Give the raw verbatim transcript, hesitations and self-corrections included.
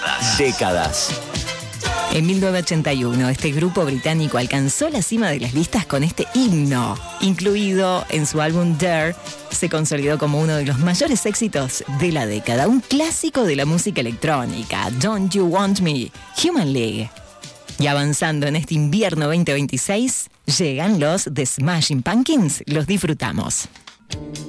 Décadas. En mil novecientos ochenta y uno, este grupo británico alcanzó la cima de las listas con este himno. Incluido en su álbum Dare, se consolidó como uno de los mayores éxitos de la década. Un clásico de la música electrónica, Don't You Want Me, Human League. Y avanzando en este invierno veinte veintiséis, llegan los The Smashing Pumpkins. Los disfrutamos.